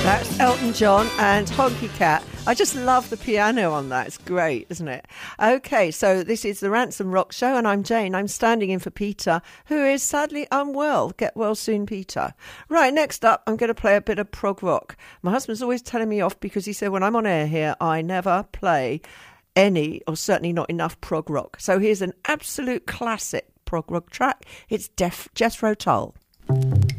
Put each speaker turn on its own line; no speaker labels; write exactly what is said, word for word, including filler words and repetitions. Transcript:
That's Elton John and Honky Cat. I just love the piano on that. It's great, isn't it? Okay, so this is the Ransom Rock Show, and I'm Jane. I'm standing in for Peter, who is sadly unwell. Get well soon, Peter. Right, next up, I'm going to play a bit of prog rock. My husband's always telling me off because he said when I'm on air here, I never play any, or certainly not enough prog rock. So here's an absolute classic prog rock track. It's Def- Jethro Tull.